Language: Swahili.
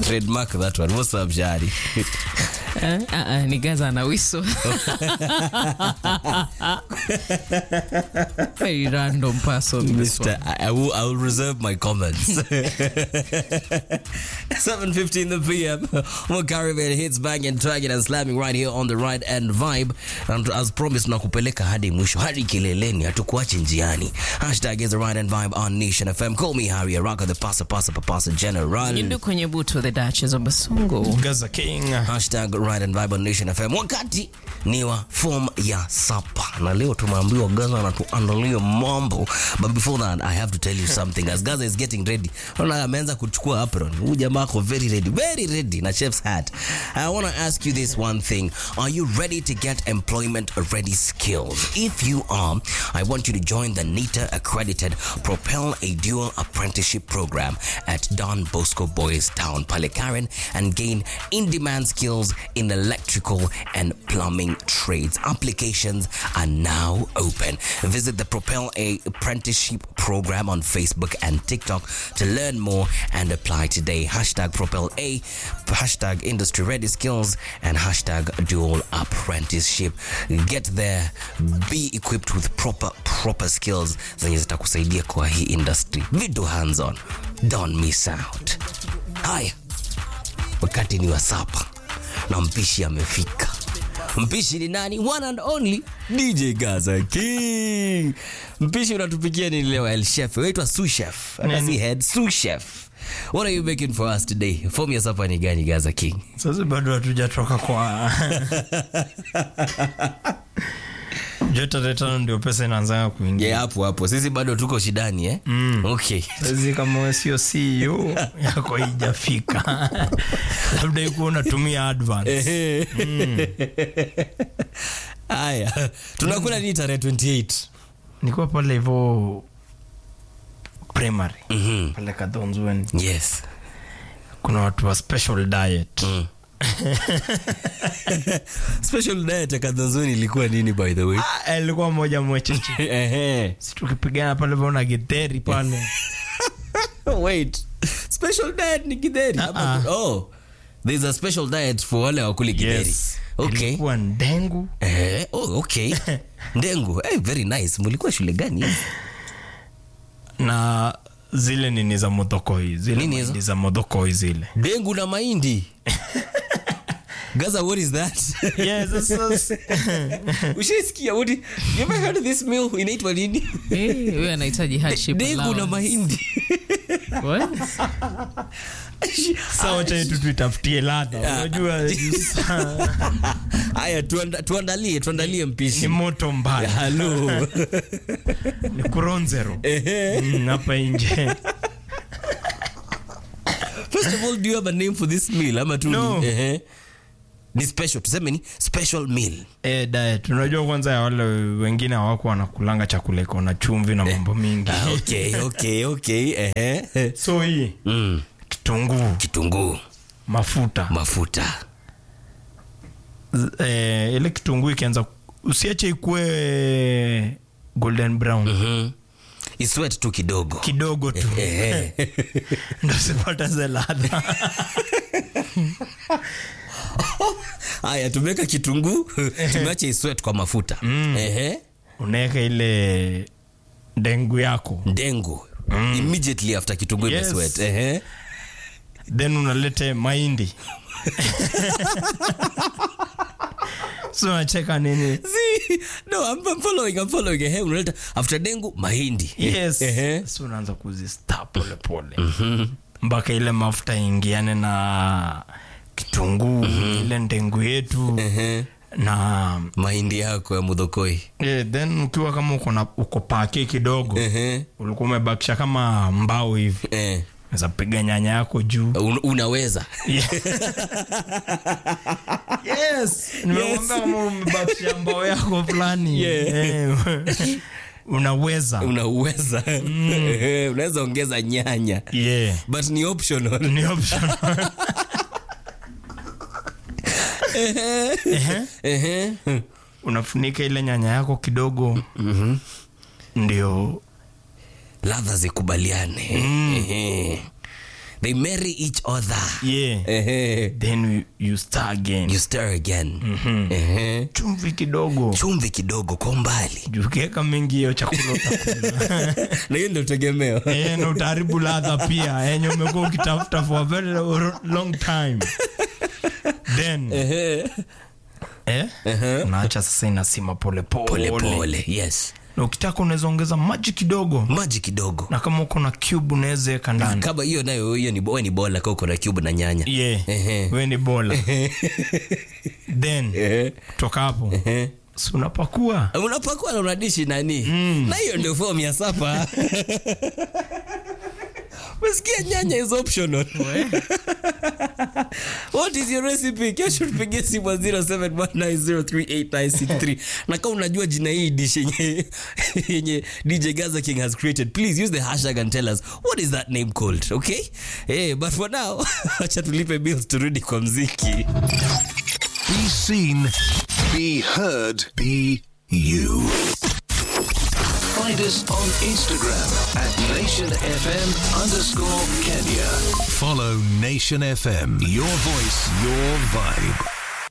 Trademark that one. What's up, Jari? Ni Gaza na Wiso. Very random person. Mister, I will reserve my comments. 7:15 in the PM. More Caribbean hits, banging, tagging and slamming right here on the right and vibe. And as promised, nakupeleka hadi mwisho, hadi kileleni, hatukuachi njiani. Hashtag is the right and vibe on Nation FM. Call me Harry Araka, the pasa general. Yindu kwenye butu, the Duchess of Basungu. Gaza King. Hashtag right and vibe on Nation FM. Wakati ni wa form ya sapa. Na leo tumeambiwa Gaza na tuandalie mambo. But before that, I have to tell you something. As Gaza is getting ready, ameanza kuchukua apron. Huyu jamaa ako very ready na chef's hat. I want to ask you this one thing. Are you ready to get employment ready skills? If you are, I want you to join the NITA accredited Propel a Dual Apprenticeship Program at Don Bosco Boys Town, Palekaren, and gain in-demand skills in electrical and plumbing trades. Applications are now open. Visit the Propel a Apprenticeship Program on Facebook and TikTok to learn more and apply today. Hashtag Propel A, hashtag Industry Ready Skills, and hashtag Dual Apprenticeship. Get there, be equipped with proper skills zenye zitakusaidia kwa hii industry. Vidu hands on, don't miss out. Haya, wakati ni wasapa na mpishi amefika. Mpishi ni nani? One and only DJ Gaza King. Mpishi unatupikia ni leo El Chef. Waitwa Sous Chef. Anasi head Sous Chef. What are you making for us today? Form ya sapa ni gani, Gaza King? Sasa bado hatujatoka kwa Jota retano ndio pesa inaanza kuingia. Yeah, hapo. Sisi bado tuko shidani Okay. Sasa kama sio CEO yako haijafika. Labda yuko unatumia advance. Aya. Tunakula nini tarehe 28? Niko pale hivyo primary. Pale Kadonzweni. Yes. Kuna watu wa special diet. Special diet ya Kadonzweni ilikuwa nini, by the way? Ilikuwa moja mwecheche. Si tukipigana pale bona githeri pale. Wait. Special diet ni githeri? Oh. There's a special diet for wale wakuli githeri. Yes. Okay. Ilikuwa ndengu. Okay. Ndengu. Very nice. Mulikuwa shule gani? Na zile nini za modokoi. Zile nini hizo? za modokoi zile. Dengu na mahindi. Gaza, what is that? Yes, Ushisikia, you ever heard of this meal? Inaitwa nini? Wewe anahitaji hardship. Dengu na mahindi. What? Sawa chetu tuitafutie ladha. Unajua Haya, tuandalie mpishi. ni moto mbaya. Hello. Ni kuronzero. Hapa nje. First of all, do you have a name for this meal? Ama tu No. Ni special, tuseme ni special meal. Diet. Unajua kwanza ya wale wengine hawako wanakulanga chakula iko na chumvi na mambo mingi. Okay. So hii kitunguu, mafuta. Ile kitunguu ikianza usiache ikue golden brown. Iswet tu kidogo tu. Ndio sipata zile ladha. Haya, tumeka kitunguu, tumeacha iswet kwa mafuta. Unaweka ile ndengu yako. Immediately after kitunguu imeswet. Then unalete mahindi. So unacheka nini? See, no, I'm following. Unaleta after dengu mahindi. Yes. So unaanza kuzistar pole. Mpaka ile mafuta ingiane na kitunguu, ile ndengu yetu na mahindi yako ya mudokoi. Then ukiwa kama uko pake kidogo, ulikuwa umebakisha kama mbao hivi. Unaweza piga nyanya yako juu. Unaweza. Yes. Nimeomba kama umebakisha mbao yako fulani. Unaweza. Unaweza ongeza nyanya. But ni optional. Unafunika ile nyanya yako kidogo. Ndio ladha zikubaliane. They marry each other. Yeah. Then you stir again. You stir again. Chumvi kidogo kwa mbali. Ukiweka mengi hiyo chakula utakula. Na hiyo ndio tegemeo. Na utaharibu ladha pia. Yenye umekuwa ukitafuta for a very long time. Then unaacha sasa inasima pole. Yes. Na ukitaka unaweza ongeza maji kidogo. Na kama uko na cube unaweza weka ndani. Kama hiyo nayo hiyo ni bola kwa uko na cube na nyanya. Wewe ni bola. Then toka hapo. Si unapakua na unadishi nani? Na hiyo ndio form ya sapa. Mesikia nyanya is optional. What is your recipe? Kesho tupige simu 0719038963. Na kama unajua jina hii dish yenye DJ Gaza King has created, please use the hashtag and tell us what is that name called, okay? But for now, acha tulipe bills turudi kwa mziki. Be seen, be heard, be you. Find us on Instagram at NationFM_Kenya. Follow Nation FM. Your voice, your vibe.